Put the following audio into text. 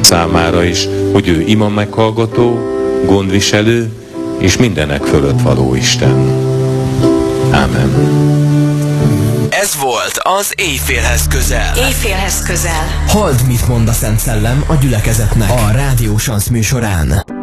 számára is, hogy ő ima meghallgató, gondviselő és mindenek fölött való Isten. Ámen. Ez volt az Éjfélhez közel. Éjfélhez közel. Halld, mit mond a Szent Szellem a gyülekezetnek a Rádió Sansz műsorán.